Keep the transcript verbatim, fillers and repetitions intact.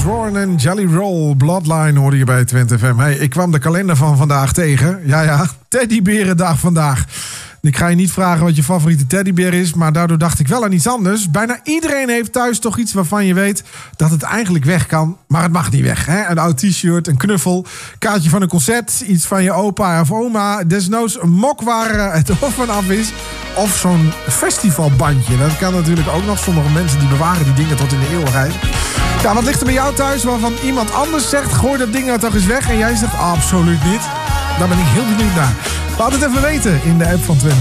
Rose Warren en Jelly Roll. Bloodline hoorde je bij Twente F M. Hey, ik kwam de kalender van vandaag tegen. Ja, ja, teddyberendag vandaag. Ik ga je niet vragen wat je favoriete teddybeer is, maar daardoor dacht ik wel aan iets anders. Bijna iedereen heeft thuis toch iets waarvan je weet dat het eigenlijk weg kan, maar het mag niet weg. Hè? Een oud t-shirt, een knuffel, kaartje van een concert, iets van je opa of oma, desnoods een mok waar het of vanaf is, of zo'n festivalbandje. Dat kan natuurlijk ook nog. Sommige mensen die bewaren die dingen tot in de eeuwigheid. Ja, wat ligt er bij jou thuis waarvan iemand anders zegt, gooi dat ding nou toch eens weg, en jij zegt absoluut niet? Daar ben ik heel benieuwd naar. Laat het even weten in de app van Twente.